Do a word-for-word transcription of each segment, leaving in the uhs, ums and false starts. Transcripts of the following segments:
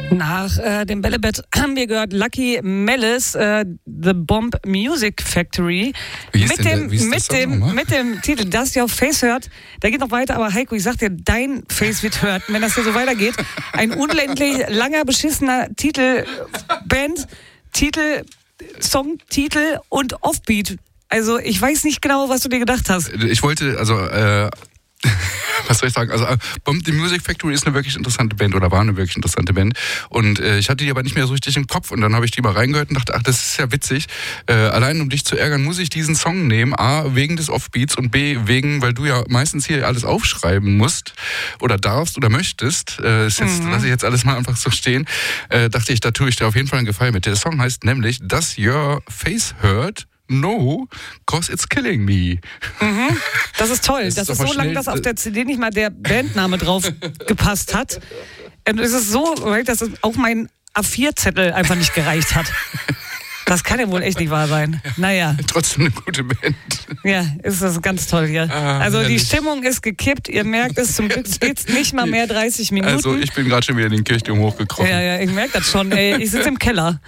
Nach äh, dem Bällebett haben wir gehört Lucky Malice, äh, The Bomb Music Factory. Wie ist mit denn dem, der, wie ist mit das Song dem, nochmal? mit dem Titel, das ihr auf Face hört, der geht noch weiter, aber Heiko, ich sag dir, dein Face wird hört, wenn das hier so weitergeht. Ein unendlich langer, beschissener Titel, Band, Titel, Songtitel und Offbeat. Also ich weiß nicht genau, was du dir gedacht hast. Ich wollte, also, äh, was soll ich sagen? Also, Bomb the Music Factory ist eine wirklich interessante Band oder war eine wirklich interessante Band. Und äh, ich hatte die aber nicht mehr so richtig im Kopf. Und dann habe ich die mal reingehört und dachte, ach, das ist ja witzig. Äh, allein um dich zu ärgern, muss ich diesen Song nehmen. A, wegen des Offbeats und B, wegen, weil du ja meistens hier alles aufschreiben musst oder darfst oder möchtest. Äh, ist jetzt, Mhm. lasse ich jetzt alles mal einfach so stehen. Äh, dachte ich, da tue ich dir auf jeden Fall einen Gefallen mit. Der Song heißt nämlich Does Your Face Hurt? No, cause it's killing me. Mhm. Das ist toll. Das Das, ist ist aber so lang, schnell- dass auf der C D nicht mal der Bandname drauf gepasst hat. Und es ist so, weil das auch mein A vier Zettel einfach nicht gereicht hat. Das kann ja wohl echt nicht wahr sein. Naja, Trotzdem eine gute Band. ja, ist das ganz toll hier. Ah, Also die herrlich. Stimmung ist gekippt. Ihr merkt es, zum Glück geht's nicht mal mehr dreißig Minuten. Also ich bin gerade schon wieder in den Kirchturm hochgekrochen. Ja, ja, ich merke das schon. Ey, ich sitze im Keller.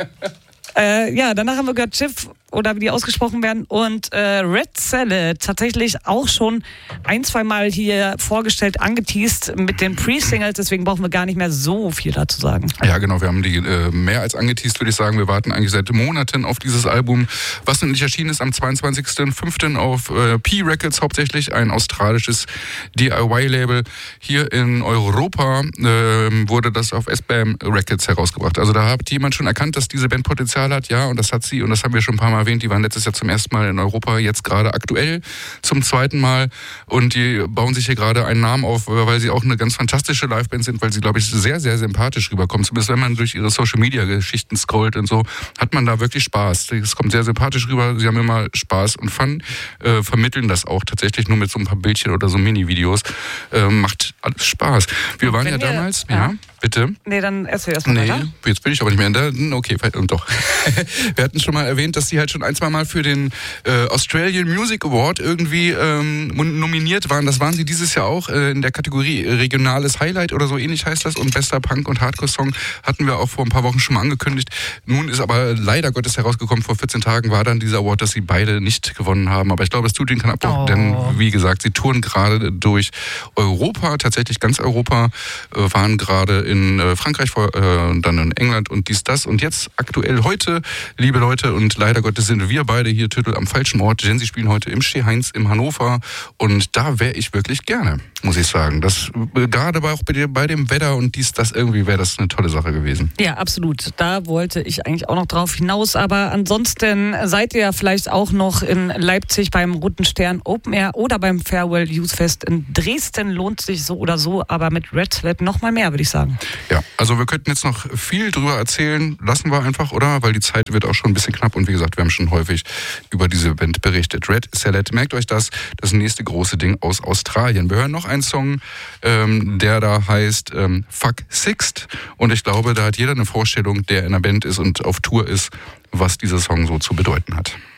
Äh, ja, danach haben wir gehört Chiff oder wie die ausgesprochen werden und äh, Red Salad tatsächlich auch schon ein, zwei Mal hier vorgestellt, angeteased mit den Pre-Singles, deswegen brauchen wir gar nicht mehr so viel dazu sagen. Ja, genau, wir haben die äh, mehr als angeteased, würde ich sagen. Wir warten eigentlich seit Monaten auf dieses Album, was endlich erschienen ist am zweiundzwanzigsten fünften auf äh, P-Records hauptsächlich, ein australisches D I Y-Label. Hier in Europa äh, wurde das auf S-Bam Records herausgebracht. Also da hat jemand schon erkannt, dass diese Band Potenzial hat, ja, und das hat sie, und das haben wir schon ein paar Mal erwähnt, die waren letztes Jahr zum ersten Mal in Europa, jetzt gerade aktuell zum zweiten Mal, und die bauen sich hier gerade einen Namen auf, weil sie auch eine ganz fantastische Liveband sind, weil sie, glaube ich, sehr, sehr sympathisch rüberkommen. Zumindest wenn man durch ihre Social-Media-Geschichten scrollt und so, hat man da wirklich Spaß. Es kommt sehr sympathisch rüber, sie haben immer Spaß und Fun, äh, vermitteln das auch tatsächlich nur mit so ein paar Bildchen oder so Mini-Videos. Äh, macht alles Spaß. Wir waren Wenn ja wir- damals, ja. ja, bitte. Nee, dann erzähl erst mal Nee, weiter. jetzt bin ich aber nicht mehr in der. Okay, vielleicht- und doch. Wir hatten schon mal erwähnt, dass die halt schon ein, zwei Mal für den äh, Australian Music Award irgendwie ähm, nominiert waren. Das waren sie dieses Jahr auch äh, in der Kategorie regionales Highlight oder so ähnlich heißt das. Und bester Punk- und Hardcore-Song hatten wir auch vor ein paar Wochen schon mal angekündigt. Nun ist aber leider Gottes herausgekommen, vor vierzehn Tagen war dann dieser Award, dass sie beide nicht gewonnen haben. Aber ich glaube, es tut ihnen keinen Abbruch, Oh. denn wie gesagt, sie touren gerade durch Europa, tatsächlich ganz Europa, äh, waren gerade in äh, Frankreich, vor, äh, dann in England und dies, das. Und jetzt aktuell heute, liebe Leute, und leider Gottes sind wir beide hier Tüttel am falschen Ort, denn sie spielen heute im Steh-Heinz im Hannover. Und da wäre ich wirklich gerne, muss ich sagen. Das äh, gerade bei, auch bei, dem- bei dem Wetter und dies, das irgendwie wäre das eine tolle Sache gewesen. Ja, absolut. Da wollte ich eigentlich auch noch drauf hinaus. Aber ansonsten seid ihr ja vielleicht auch noch in Leipzig beim Roten Stern Open Air oder beim Farewell Youth Fest in Dresden. Lohnt sich so oder so, aber mit Red Sled noch mal mehr, würde ich sagen. Ja, also wir könnten jetzt noch viel drüber erzählen, lassen wir einfach, oder? Weil die Zeit wird auch schon ein bisschen knapp und wie gesagt, wir haben schon häufig über diese Band berichtet. Red Salad, merkt euch das, das nächste große Ding aus Australien. Wir hören noch einen Song, ähm, der da heißt ähm, Fuck Sixt, und ich glaube, da hat jeder eine Vorstellung, der in einer Band ist und auf Tour ist, was dieser Song so zu bedeuten hat.